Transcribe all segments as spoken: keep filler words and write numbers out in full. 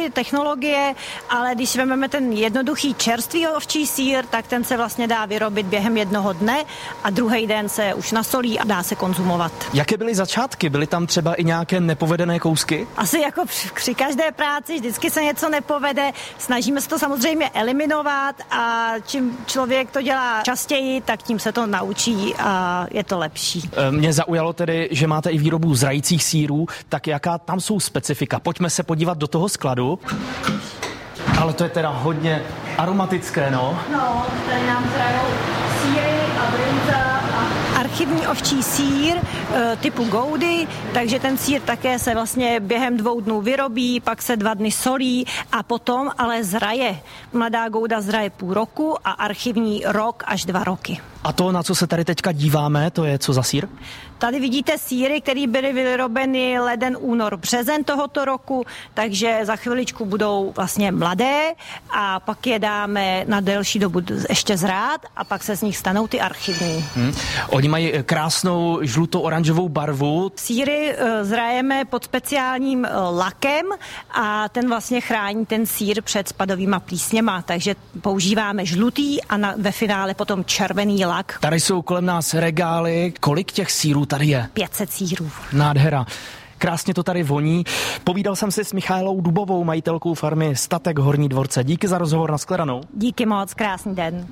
vyvinuli technologie, ale když vezmeme ten jednoduchý čerstvý ovčí sýr, tak ten se vlastně dá vyrobit během jednoho dne a druhý den se už nasolí a dá se konzumovat. Jaké byly začátky? Byly tam třeba i nějaké nepovedené kousky? Asi jako při, při každé práci vždycky se něco nepovede. Snažíme se to samozřejmě eliminovat a čím člověk to dělá častěji, tak tím se to naučí a je to lepší. Mě zaujalo tedy, že máte i výrobu zrajících sýrů, tak jaká tam jsou specifika? Pojďme se podívat do toho skladu. Ale to je teda hodně aromatické, no. No, tady nám zrajou sýry a brinza a archivní ovčí sýr e, typu Goudy, takže ten sýr také se vlastně během dvou dnů vyrobí, pak se dva dny solí a potom ale zraje. Mladá Gouda zraje půl roku a archivní rok až dva roky. A to, na co se tady teďka díváme, to je co za sýr? Tady vidíte sýry, které byly vyrobeny leden, únor, březen tohoto roku, takže za chviličku budou vlastně mladé a pak je dáme na delší dobu ještě zrát a pak se z nich stanou ty archivní. Hmm. Oni mají krásnou žluto-oranžovou barvu. Sýry zrajeme pod speciálním lakem a ten vlastně chrání ten sýr před spadovýma plísněma, takže používáme žlutý a na, ve finále potom červený lak. Tady jsou kolem nás regály. Kolik těch sýrů tady je? pět set sýrů. Nádhera. Krásně to tady voní. Povídal jsem si s Michailou Dubovou, majitelkou farmy Statek Horní Dvorce. Díky za rozhovor, nashledanou. Díky moc, krásný den.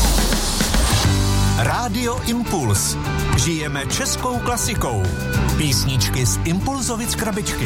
Rádio Impuls. Žijeme českou klasikou. Písničky z Impulzovic krabičky.